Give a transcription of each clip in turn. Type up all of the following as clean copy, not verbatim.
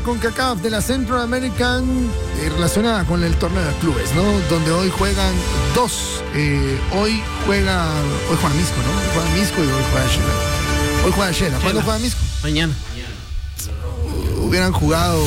CONCACAF de la Central American relacionada con el torneo de clubes, ¿no? Donde hoy juegan dos. Hoy juega Misco, ¿no? Hoy juega Misco y hoy juega Shela. Hoy juega Shela. ¿Cuándo juega Misco? Mañana. Hubieran jugado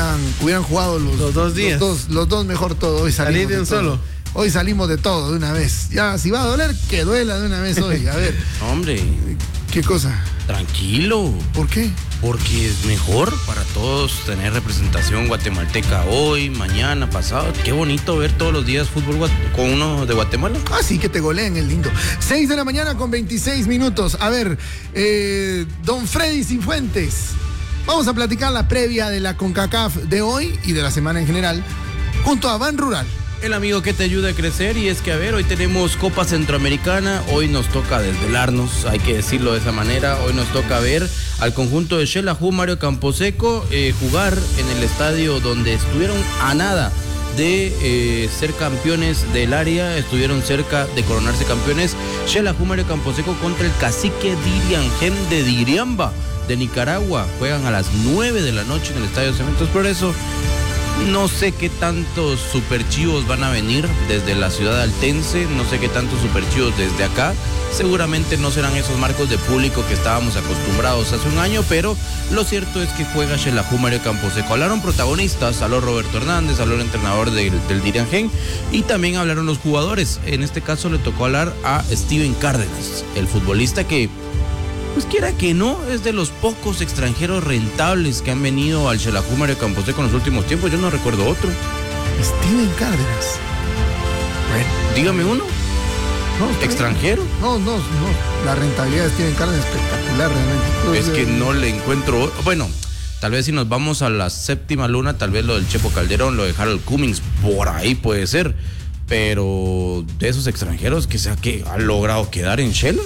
los 2 días. Los dos mejor todo. Hoy salimos de un solo. Hoy salimos de todo de una vez. Ya, si va a doler, que duela de una vez hoy. A ver. Hombre. ¿Qué cosa? Tranquilo. ¿Por qué? Porque es mejor para todos tener representación guatemalteca hoy, mañana, pasado. Qué bonito ver todos los días fútbol con uno de Guatemala. Ah, sí, que te goleen el lindo. 6 de la mañana con 26 minutos. A ver, don Freddy Cifuentes. Vamos a platicar la previa de la CONCACAF de hoy y de la semana en general junto a Ban Rural. El amigo que te ayuda a crecer, y es que, a ver, hoy tenemos Copa Centroamericana, hoy nos toca desvelarnos, hay que decirlo de esa manera, hoy nos toca ver al conjunto de Xelajú Mario Camposeco jugar en el estadio donde estuvieron a nada de ser campeones del área, estuvieron cerca de coronarse campeones. Xelajú Mario Camposeco contra el Cacique Diriangén de Diriamba de Nicaragua, juegan a las 9 de la noche en el estadio Cementos Progreso. No sé qué tantos superchivos van a venir desde la ciudad altense, no sé qué tantos superchivos desde acá. Seguramente no serán esos marcos de público que estábamos acostumbrados hace un año, pero lo cierto es que juega Xelajú Mario Camposeco. Hablaron protagonistas, habló Roberto Hernández, habló el entrenador del Diriangén y también hablaron los jugadores. En este caso le tocó hablar a Steven Cárdenas, el futbolista que, pues quiera que no, es de los pocos extranjeros rentables que han venido al Xelajú Mario Camposeco en los últimos tiempos. Yo no recuerdo otro. Steven Cárdenas. Bueno, dígame uno. No, ¿extranjero? No. La rentabilidad de Steven Cárdenas es espectacular realmente. Es que no le encuentro. Bueno, tal vez si nos vamos a la séptima luna, tal vez lo del Chepo Calderón, lo de Harold Cummings, por ahí puede ser. Pero de esos extranjeros que ha logrado quedar en Xela.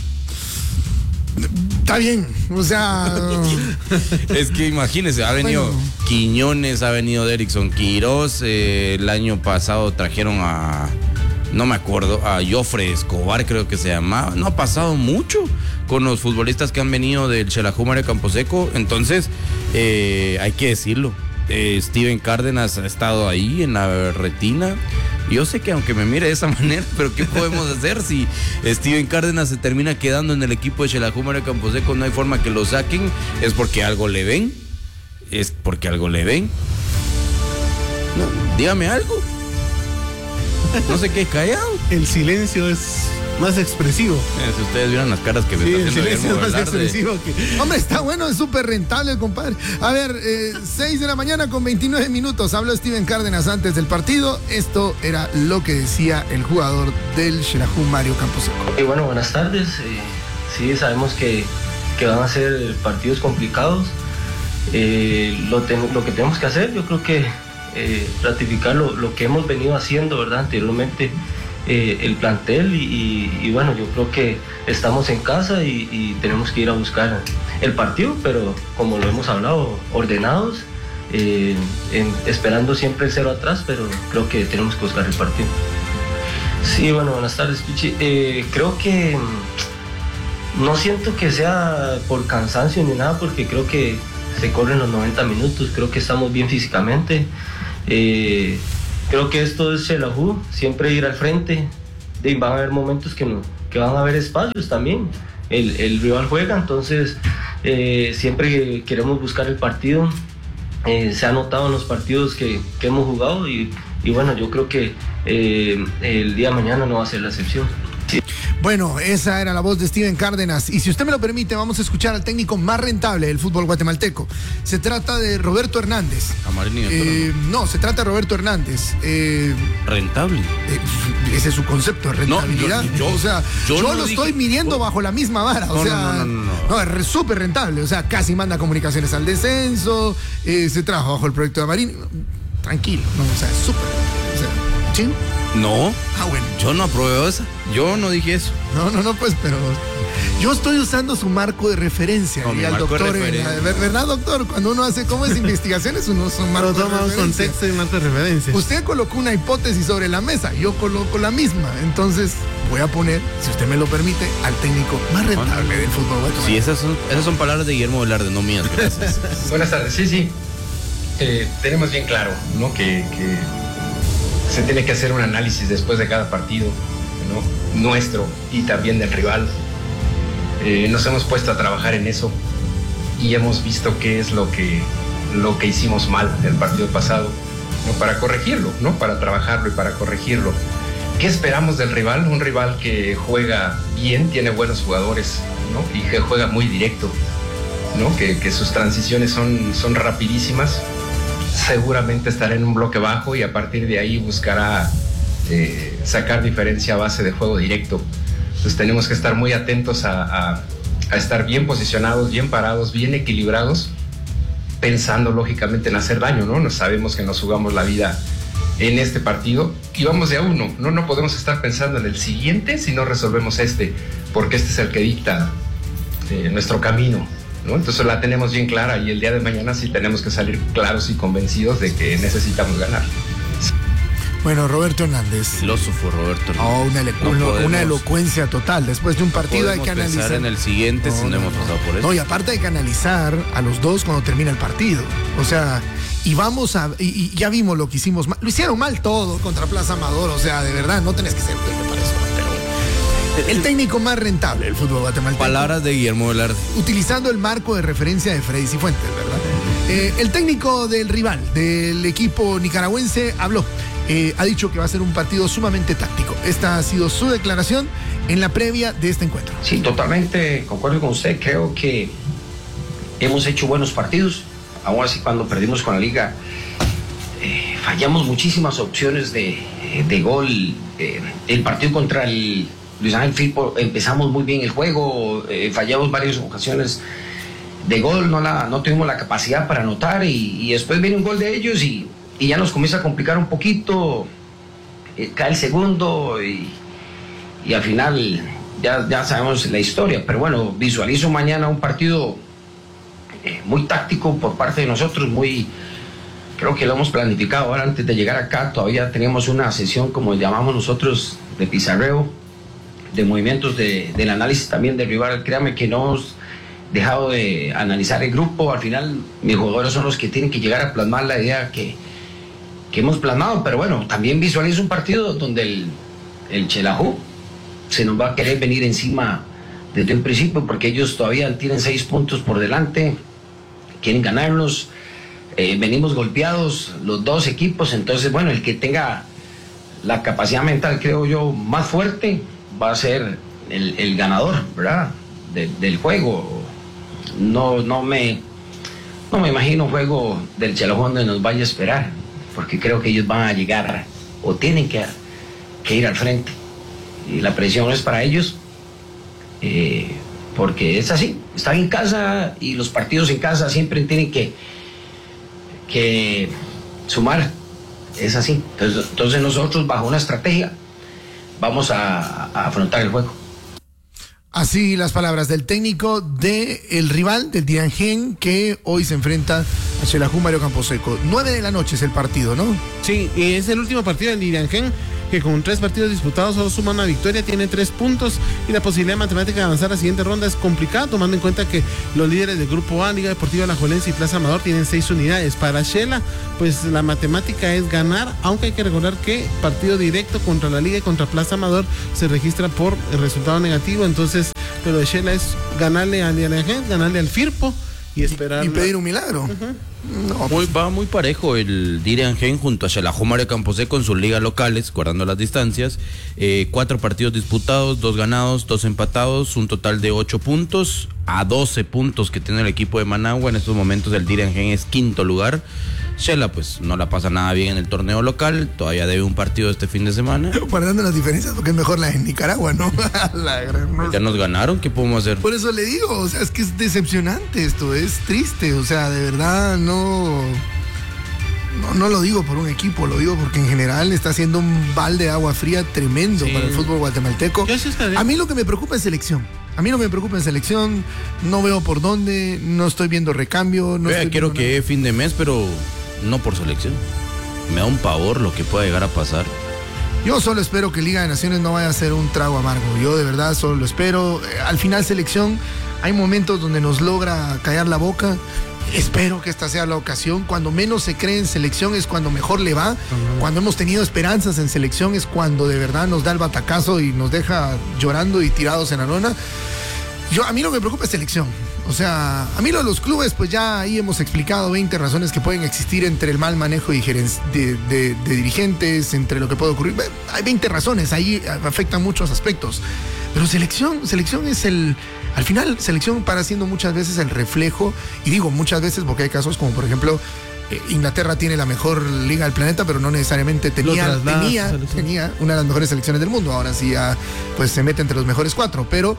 Está bien, o sea... Es que imagínese, ha venido Quiñones, ha venido Derrickson Quirós, el año pasado trajeron a, no me acuerdo, a Jofre Escobar creo que se llamaba. No ha pasado mucho con los futbolistas que han venido del Xelajú Mario Camposeco, entonces hay que decirlo. Steven Cárdenas ha estado ahí en la retina. Yo sé que aunque me mire de esa manera, pero ¿qué podemos hacer si Steven Cárdenas se termina quedando en el equipo de Xelajú Mario Camposeco? No hay forma que lo saquen. Es porque algo le ven. No, dígame algo. No sé qué es callado. El silencio es más expresivo. Si ustedes vieran las caras que me está haciendo el silencio es más expresivo que... Hombre, está bueno, es súper rentable el compadre. A ver, 6 de la mañana con 29 minutos. Habló Steven Cárdenas antes del partido. Esto era lo que decía el jugador del Xelajú Mario Camposeco. Bueno, buenas tardes. Sí, sabemos que van a ser partidos complicados. Lo que tenemos que hacer, yo creo que ratificar lo que hemos venido haciendo, ¿verdad? Anteriormente, el plantel y bueno, yo creo que estamos en casa y tenemos que ir a buscar el partido, pero como lo hemos hablado, ordenados, esperando siempre el 0 atrás, pero creo que tenemos que buscar el partido. Sí, bueno, buenas tardes, Pichi. Creo que no siento que sea por cansancio ni nada, porque creo que se corren los 90 minutos, creo que estamos bien físicamente. Creo que esto es Xelajú, siempre ir al frente. Van a haber momentos que van a haber espacios también. El rival juega, entonces siempre queremos buscar el partido. Se ha notado en los partidos que hemos jugado y bueno, yo creo que el día de mañana no va a ser la excepción. Sí. Bueno, esa era la voz de Steven Cárdenas. Y si usted me lo permite, vamos a escuchar al técnico más rentable del fútbol guatemalteco. Se trata de Roberto Hernández. No, se trata de Roberto Hernández. ¿Rentable? Ese es su concepto de rentabilidad. Yo lo estoy midiendo bajo la misma vara. No, es súper rentable. O sea, casi manda Comunicaciones al descenso. Se trabaja bajo el proyecto de Amarín. Tranquilo, ¿no? O sea, es súper. O sea, ¿chino? No. Ah, bueno. Yo no apruebo esa. Yo no dije eso. No, pues, pero yo estoy usando su marco de referencia. No, y al doctor, ¿verdad, doctor? Cuando uno hace investigaciones, uno usa un marco de referencia. Toma un contexto y marco de referencia. Usted colocó una hipótesis sobre la mesa, yo coloco la misma. Entonces, voy a poner, si usted me lo permite, al técnico más rentable del fútbol guatemalteco. Sí, esas son palabras de Guillermo Velarde, no mías, gracias. Buenas tardes, sí. tenemos bien claro, ¿no? que se tiene que hacer un análisis después de cada partido, ¿no? Nuestro y también del rival. Nos hemos puesto a trabajar en eso y hemos visto qué es lo que hicimos mal el partido pasado, ¿no? Para corregirlo, ¿no? Para trabajarlo y para corregirlo. ¿Qué esperamos del rival? Un rival que juega bien, tiene buenos jugadores, ¿no? Y que juega muy directo, ¿no? Que sus transiciones son rapidísimas. Seguramente estará en un bloque bajo y a partir de ahí buscará sacar diferencia a base de juego directo. Entonces tenemos que estar muy atentos a estar bien posicionados, bien parados, bien equilibrados, pensando lógicamente en hacer daño, ¿no? Sabemos que nos jugamos la vida en este partido y vamos de a uno, ¿no? No podemos estar pensando en el siguiente si no resolvemos porque este es el que dicta nuestro camino, ¿no? Entonces la tenemos bien clara y el día de mañana sí tenemos que salir claros y convencidos de que necesitamos ganar. Bueno, Roberto Hernández. Filósofo Roberto Hernández. Una elocuencia total. Después de un partido hay que analizar. Pensar en el siguiente si no hemos pasado por eso. No, y aparte hay que analizar a los dos cuando termina el partido. O sea, y ya vimos lo que hicimos mal. Lo hicieron mal todo contra Plaza Amador. O sea, de verdad, no tenés que ser para eso. Pero el técnico más rentable del fútbol guatemalteco. Palabras de Guillermo Velarde. Utilizando el marco de referencia de Freddy Cifuentes, ¿verdad? El técnico del rival, del equipo nicaragüense, habló. Ha dicho que va a ser un partido sumamente táctico. Esta ha sido su declaración en la previa de este encuentro. Sí, totalmente concuerdo con usted. Creo que hemos hecho buenos partidos. Aún así, cuando perdimos con la liga, fallamos muchísimas opciones de gol. El partido contra el Luis Ángel Firpo, empezamos muy bien el juego, fallamos varias ocasiones de gol, no tuvimos la capacidad para anotar y después viene un gol de ellos y ya nos comienza a complicar un poquito, cae el segundo y al final ya sabemos la historia, pero bueno, visualizo mañana un partido muy táctico por parte de nosotros, creo que lo hemos planificado. Ahora antes de llegar acá todavía teníamos una sesión, como llamamos nosotros, de pizarreo, de movimientos del análisis también del rival. Créame que no hemos dejado de analizar el grupo. Al final mis jugadores son los que tienen que llegar a plasmar la idea que hemos plasmado, pero bueno, también visualizo un partido donde el Xelajú se nos va a querer venir encima desde el principio, porque ellos todavía tienen 6 puntos por delante, quieren ganarnos, venimos golpeados los dos equipos, entonces bueno, el que tenga la capacidad mental, creo yo, más fuerte, va a ser el ganador, ¿verdad? Del juego. No me imagino un juego del Xelajú donde nos vaya a esperar, porque creo que ellos van a llegar o tienen que ir al frente y la presión es para ellos, porque es así, están en casa y los partidos en casa siempre tienen que sumar, es así. Entonces nosotros bajo una estrategia vamos a afrontar el juego. Así las palabras del técnico del rival, del Diranger, que hoy se enfrenta a Xelajú Mario Camposeco. 9 de la noche es el partido, ¿no? Sí, y es el último partido del Diranger, que con 3 partidos disputados solo suma una victoria, tiene 3 puntos y la posibilidad matemática de avanzar a la siguiente ronda es complicada, tomando en cuenta que los líderes del Grupo A, Liga Deportiva Alajuelense y Plaza Amador, tienen 6 unidades. Para Xela, pues la matemática es ganar, aunque hay que recordar que partido directo contra la Liga y contra Plaza Amador se registra por el resultado negativo, entonces lo de Xela es ganarle al Diranger, ganarle al Firpo y esperar. Y pedir un milagro. No, va muy parejo el Diranger junto a Xelajú Mario Camposeco en sus ligas locales, guardando las distancias. 4 partidos disputados, 2 ganados, 2 empatados, un total de 8 puntos a 12 puntos que tiene el equipo de Managua. En estos momentos el Diranger es 5º lugar. Xela pues no la pasa nada bien en el torneo local, todavía debe un partido este fin de semana. Guardando las diferencias, porque es mejor la de Nicaragua, ¿no? Ya nos ganaron, ¿qué podemos hacer? Por eso le digo, o sea, es que es decepcionante esto, es triste, o sea, de verdad no lo digo por un equipo, lo digo porque en general está haciendo un balde de agua fría tremendo para el fútbol guatemalteco. A mí lo que me preocupa es selección. No veo por dónde, no estoy viendo recambio. Quiero que fin de mes, pero no por selección. Me da un pavor lo que pueda llegar a pasar. Yo solo espero que Liga de Naciones no vaya a ser un trago amargo. Yo de verdad solo lo espero. Al final selección, hay momentos donde nos logra callar la boca Espero que esta sea la ocasión. Cuando menos se cree en selección es cuando mejor le va. Cuando hemos tenido esperanzas en selección es cuando de verdad nos da el batacazo y nos deja llorando y tirados en la lona. A mí lo que me preocupa es selección. O sea, a mí lo de los clubes, pues ya ahí hemos explicado 20 razones que pueden existir entre el mal manejo de dirigentes, entre lo que puede ocurrir. Hay 20 razones, ahí afectan muchos aspectos. Pero selección es al final, selección para siendo muchas veces el reflejo, y digo muchas veces porque hay casos como por ejemplo, Inglaterra tiene la mejor liga del planeta, pero no necesariamente tenía una de las mejores selecciones del mundo. Ahora sí ya, pues se mete entre los mejores 4, pero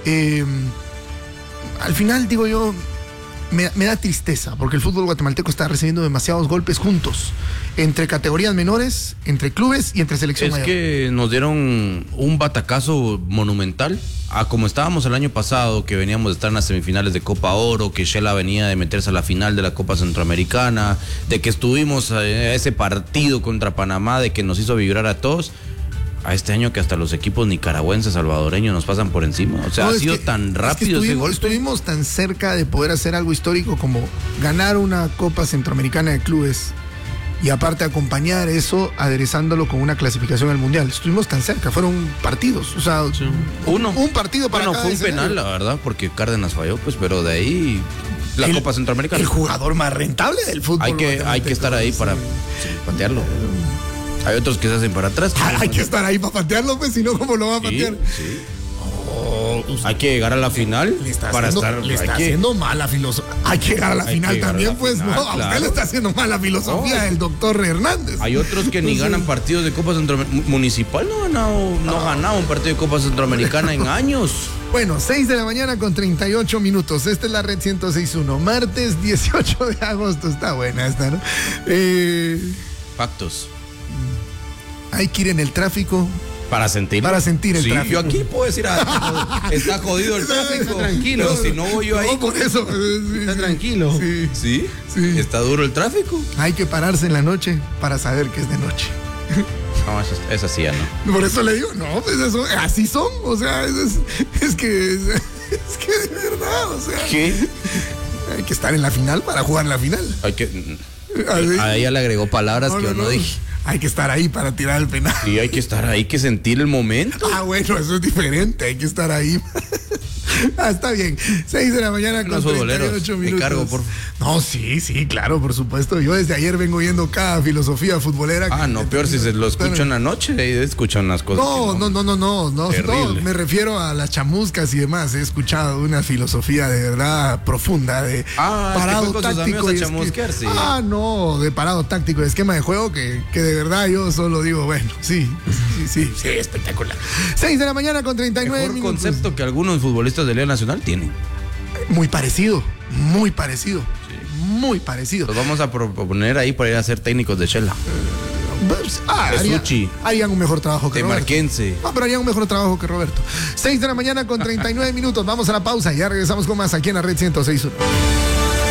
al final digo yo, me da tristeza porque el fútbol guatemalteco está recibiendo demasiados golpes juntos, entre categorías menores, entre clubes y entre selección mayor. Es que nos dieron un batacazo monumental a como estábamos el año pasado, que veníamos de estar en las semifinales de Copa Oro, que Shela venía de meterse a la final de la Copa Centroamericana, de que estuvimos en ese partido contra Panamá, de que nos hizo vibrar a todos. A este año que hasta los equipos nicaragüenses, salvadoreños nos pasan por encima. O sea, ha sido tan rápido ese golpe. Estuvimos tan cerca de poder hacer algo histórico como ganar una Copa Centroamericana de Clubes y aparte acompañar eso aderezándolo con una clasificación al Mundial. Estuvimos tan cerca, fueron partidos. O sea, sí. Un partido para cada fue un escenario. penal, la verdad, porque Cárdenas falló, pues, pero de ahí la Copa Centroamericana. El jugador más rentable del fútbol. Hay que estar ahí para patearlo. Hay otros que se hacen para atrás. Hay que estar ahí para patearlo, pues, si no, ¿cómo lo va a patear? Sí. Hay que llegar a la final para estar. Le está haciendo mal la filosofía. Hay que llegar a la final también, pues. No, a usted le está haciendo mal la filosofía del doctor Hernández. Hay otros que ni ganan partidos de Copa Centroamericana. Municipal no ha ganado un partido de Copa Centroamericana en años. Bueno, 6 de la mañana con 38 minutos. Esta es la Red 106.1. Martes 18 de agosto. Está buena esta, ¿no? Factos. Hay que ir en el tráfico. Para sentir el tráfico. Yo aquí puedo decir, está jodido el tráfico. Tranquilo. Pero si no voy yo ahí. No, por eso. Está tranquilo. Sí. Está duro el tráfico. Hay que pararse en la noche para saber que es de noche. No, es así ya no. Por eso le digo, no, pues eso, así son. O sea, es que de verdad, o sea. ¿Qué? Hay que estar en la final para jugar la final. Hay que. A ella le agregó palabras que yo no dije. Hay que estar ahí para tirar el penal. Sí, hay que estar ahí, que sentir el momento. Bueno, eso es diferente, hay que estar ahí. Está bien. 6 de la mañana con 38 minutos. Me cargo, por... No, sí, claro, por supuesto. Yo desde ayer vengo viendo cada filosofía futbolera. No, peor si se lo escucho en la noche, ahí escuchan unas cosas. No. Terrible. Me refiero a las chamuscas y demás. He escuchado una filosofía de verdad profunda de parado táctico. De parado táctico y esquema de juego que de verdad yo solo digo, bueno, sí, espectacular. 6 de la mañana con 39 Mejor minutos. Concepto que algunos futbolistas de Liga Nacional tienen. Muy parecido. Muy parecido. Los vamos a proponer ahí para ir a ser técnicos de Shela. Harían un mejor trabajo que Roberto. Marquense. Pero harían un mejor trabajo que Roberto. 6 de la mañana con 39 minutos. Vamos a la pausa y ya regresamos con más aquí en la Red 106.1.